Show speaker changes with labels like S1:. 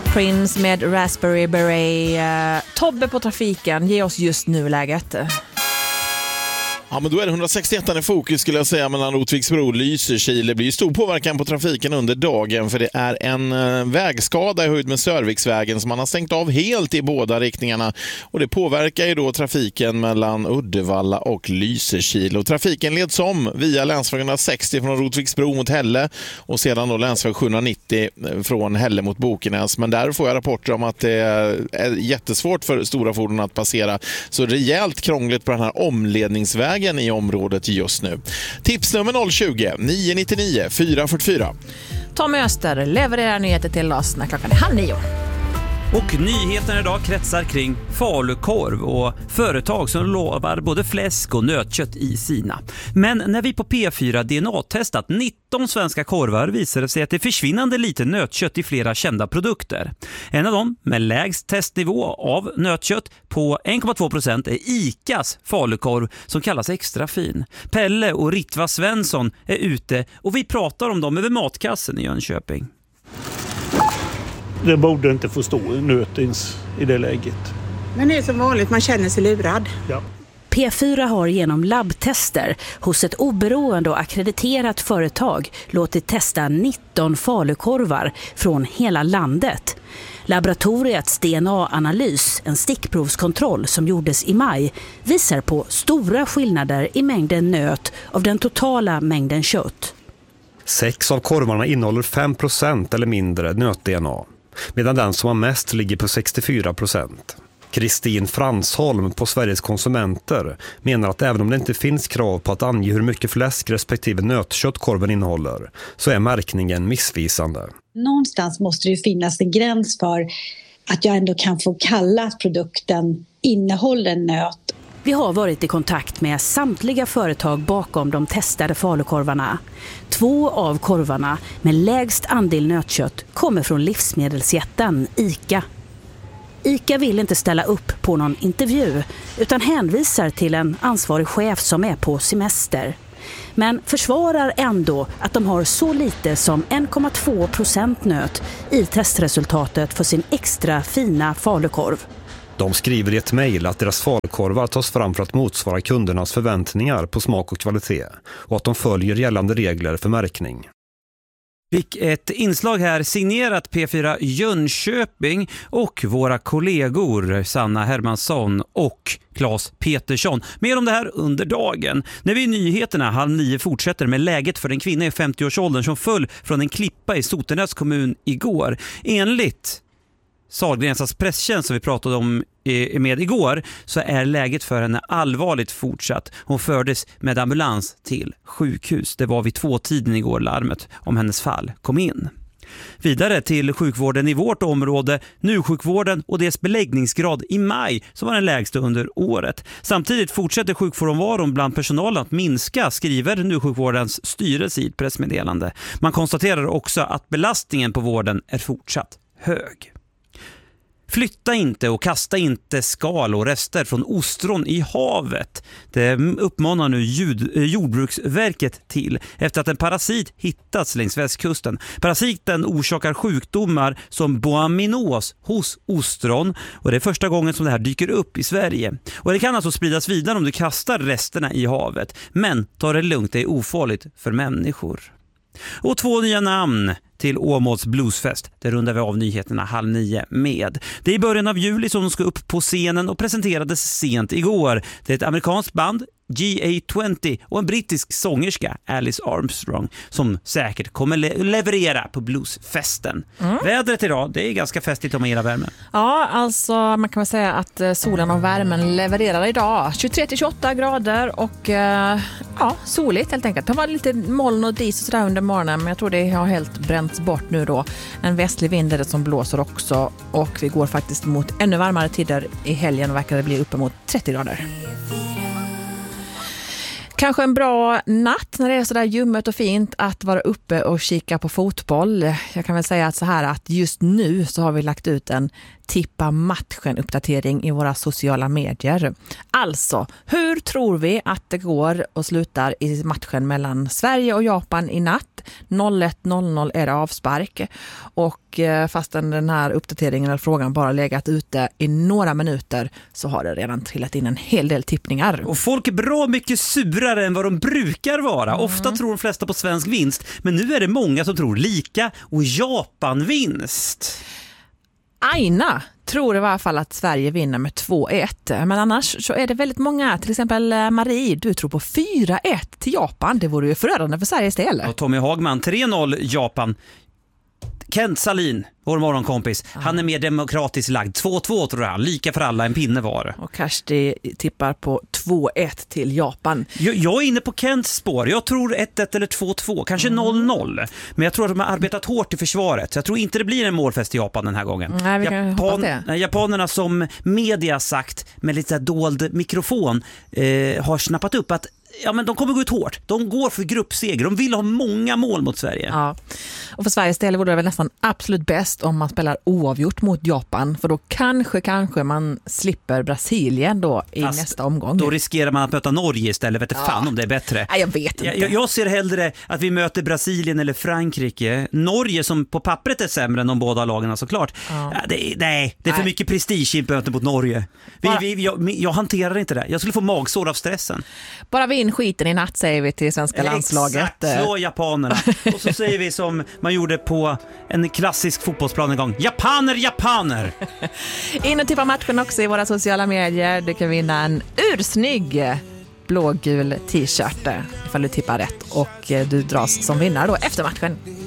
S1: Prince med Raspberry Beret. Tobbe på trafiken, ge oss just nu läget.
S2: Ja, men då är det 161 i fokus skulle jag säga mellan Rotviksbro och Lysekil. Det blir stor påverkan på trafiken under dagen för det är en vägskada i höjd med Sörviksvägen som man har stängt av helt i båda riktningarna. Och det påverkar ju då trafiken mellan Uddevalla och Lysekil. Och trafiken leds om via länsväg 160 från Rotviksbro mot Hälle och sedan då länsväg 790 från Hälle mot Bokenäs. Men där får jag rapporter om att det är jättesvårt för stora fordon att passera. Så rejält krångligt på den här omledningsvägen i området just nu. Tipsnummer 020-999 444.
S1: Tommy Öster levererar nyheter till oss när klockan är 8:30.
S3: Och nyheterna idag kretsar kring falukorv och företag som lovar både fläsk och nötkött i sina. Men när vi på P4 DNA-testat 19 svenska korvar visade sig att det är försvinnande lite nötkött i flera kända produkter. En av dem med lägst testnivå av nötkött på 1,2% är ICAs falukorv som kallas extra fin. Pelle och Ritva Svensson är ute och vi pratar om dem över matkassen i Jönköping.
S4: Det borde inte få stå nötins i det läget.
S5: Men det är som vanligt, man känner sig lurad.
S4: Ja.
S6: P4 har genom labbtester hos ett oberoende och akkrediterat företag låtit testa 19 falukorvar från hela landet. Laboratoriets DNA-analys, en stickprovskontroll som gjordes i maj, visar på stora skillnader i mängden nöt av den totala mängden kött.
S7: 6 av korvarna innehåller 5% eller mindre nöt-DNA, medan den som har mest ligger på 64%. Kristin Fransholm på Sveriges konsumenter menar att även om det inte finns krav på att ange hur mycket fläsk respektive nötkött korven innehåller, så är märkningen missvisande.
S8: Någonstans måste det ju finnas en gräns för att jag ändå kan få kalla att produkten innehåller nöt.
S6: Vi har varit i kontakt med samtliga företag bakom de testade falukorvarna. 2 av korvarna med lägst andel nötkött kommer från livsmedelsjätten ICA. ICA vill inte ställa upp på någon intervju utan hänvisar till en ansvarig chef som är på semester. Men försvarar ändå att de har så lite som 1,2% nöt i testresultatet för sin extra fina falukorv.
S7: De skriver i ett mejl att deras falukorvar tas fram för att motsvara kundernas förväntningar på smak och kvalitet och att de följer gällande regler för märkning.
S3: Fick ett inslag här signerat P4 Jönköping och våra kollegor Sanna Hermansson och Claes Petersson. Mer om det här under dagen. När vi i nyheterna 8:30 fortsätter med läget för en kvinna i 50-årsåldern som föll från en klippa i Sotenäs kommun igår. Enligt Sahlgrensas presstjänst som vi pratade om med igår så är läget för henne allvarligt fortsatt. Hon fördes med ambulans till sjukhus. Det var vid 2-tiden igår larmet om hennes fall kom in. Vidare till sjukvården i vårt område, NU-sjukvården och dess beläggningsgrad i maj som var den lägsta under året. Samtidigt fortsätter sjukfrånvaron bland personalen att minska, skriver NU-sjukvårdens styrelse i ett pressmeddelande. Man konstaterar också att belastningen på vården är fortsatt hög. Flytta inte och kasta inte skal och rester från ostron i havet. Det uppmanar nu Jordbruksverket till efter att en parasit hittats längs västkusten. Parasiten orsakar sjukdomar som boaminos hos ostron och det är första gången som det här dyker upp i Sverige. Och det kan alltså spridas vidare om du kastar resterna i havet. Men ta det lugnt, det är ofarligt för människor. Och 2 nya namn till Åmåls Bluesfest. Det rundar vi av nyheterna 8:30 med. Det är i början av juli som de ska upp på scenen och presenterades sent igår. Det är ett amerikanskt band, GA20, och en brittisk sångerska, Alice Armstrong, som säkert kommer leverera på bluesfesten. Vädret idag, det är ganska festligt om man gillar värme.
S1: Ja, alltså man kan väl säga att solen och värmen levererar idag. 23-28 grader och ja, soligt helt enkelt. Det var lite moln och dis och sådär under morgonen, men jag tror det har helt bränts bort nu då. En västlig vind är det som blåser också och vi går faktiskt mot ännu varmare tider i helgen och verkar det bli uppemot 30 grader. Kanske en bra natt när det är sådär ljummet och fint att vara uppe och kika på fotboll. Jag kan väl säga att så här att just nu så har vi lagt ut en tippa matchen-uppdatering i våra sociala medier. Alltså, hur tror vi att det går och slutar i matchen mellan Sverige och Japan i natt? att 01.00 är det avspark. Och fastän den här uppdateringen eller frågan bara legat ute i några minuter så har det redan trillat in en hel del tippningar.
S3: Och folk är bra mycket surare än vad de brukar vara. Ofta tror de flesta på svensk vinst, men nu är det många som tror lika och Japan vinst.
S1: Aina tror i varje fall att Sverige vinner med 2-1. Men annars så är det väldigt många, till exempel Marie, du tror på 4-1 till Japan. Det vore ju förödande för Sveriges del.
S3: Och Tommy Hagman, 3-0 Japan. Kent Salin, vår morgonkompis, han är mer demokratiskt lagd. 2-2 tror jag, lika för alla, en pinne var.
S1: Och Kersti tippar på 2-1 till Japan.
S3: Jag är inne på Kents spår. Jag tror 1-1 eller 2-2, kanske 0-0. Men jag tror att de har arbetat hårt i försvaret. Så jag tror inte det blir en målfest i Japan den här gången.
S1: Nej, vi kan hoppas det.
S3: Japanerna, som media sagt med lite dold mikrofon, har snappat upp att men de kommer gå ut hårt. De går för gruppseger. De vill ha många mål mot Sverige.
S1: Ja. Och för Sveriges del vore det väl nästan absolut bäst om man spelar oavgjort mot Japan. För då kanske man slipper Brasilien då i nästa omgång.
S3: Då riskerar man att möta Norge istället. Vet fan om det är bättre.
S1: Nej, jag vet inte.
S3: Jag ser hellre att vi möter Brasilien eller Frankrike. Norge, som på pappret är sämre än de båda lagarna såklart. Ja. Det är för mycket prestige i mötet mot Norge. Jag hanterar inte det. Jag skulle få magsår av stressen.
S1: Bara vinn skiten i natt, säger vi till svenska landslaget.
S3: Exakt, slå japanerna. Och så säger vi som man gjorde på en klassisk fotbollsplan en gång. Japaner!
S1: In och tippa matchen också i våra sociala medier. Du kan vinna en ursnygg blågul t-shirt ifall du tippar rätt. Och du dras som vinnare då efter matchen.